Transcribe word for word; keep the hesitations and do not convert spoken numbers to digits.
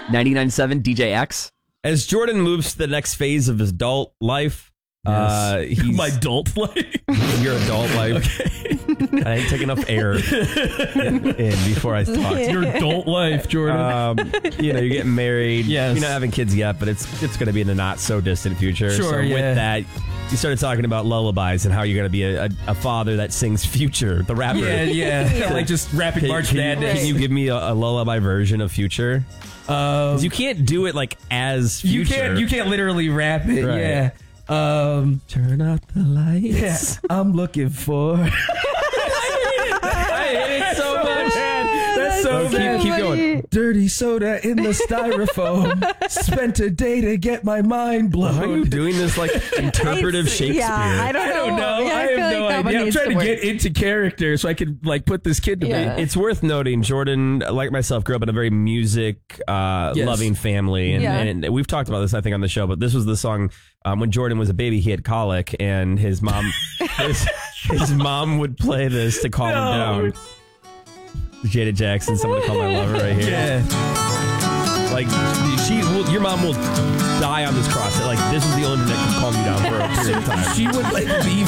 ninety-nine point seven D J X. As Jordan moves to the next phase of his adult life, Yes. uh, he's My adult life. your adult life. Okay. I didn't take enough air in, in before I talked. Your adult life, Jordan. Um, you know, you're getting married. Yes. You're not having kids yet, but it's it's going to be in the not so distant future. Sure, so yeah. with that, you started talking about lullabies and how you're going to be a, a, a father that sings Future, the rapper. yeah, yeah, Yeah. like just rapping Can, March can you, Madness. can you give me a, a lullaby version of Future? Um, 'Cause you can't do it like as Future. you can't. You can't literally rap it. Right. Yeah. Um, turn out the lights. yeah. I'm looking for. I hate it so much. That's so Oh, keep- bad. keep going. Dirty soda in the styrofoam. Spent a day to get my mind blown. How are you doing this like interpretive It's- Shakespeare? Yeah, I don't I know. don't know. Yeah, I, feel have no like that one idea. I'm needs trying to work. get into character so I could like put this kid to Yeah. bed. It's worth noting, Jordan, like myself, grew up in a very music uh, Yes. loving family, and, Yeah. and we've talked about this, I think, on the show. But this was the song um, when Jordan was a baby. He had colic, and his mom, his, his mom would play this to calm No. him down. Jada Jackson, someone to call my lover, right here. Yeah. Like she, will, your mom will die on this cross. Like this is the only thing that can calm you down for a period of time. She would like leave